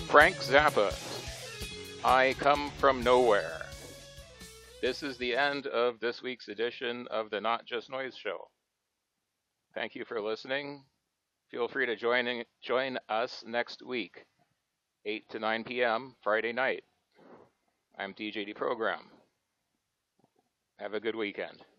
Frank Zappa, I Come From Nowhere. This is the end of this week's edition of the Not Just Noise Show. Thank you for listening. Feel free to join us next week, 8 to 9 p.m. Friday night. I'm DJD Program. Have a good weekend.